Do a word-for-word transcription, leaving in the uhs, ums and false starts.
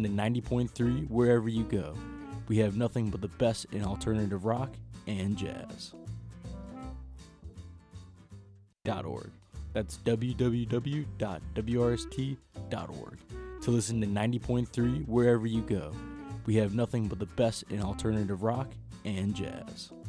listen to ninety point three wherever you go. We have nothing but the best in alternative rock and jazz. .org. That's w w w dot w r s t dot org. To listen to ninety point three wherever you go. We have nothing but the best in alternative rock and jazz.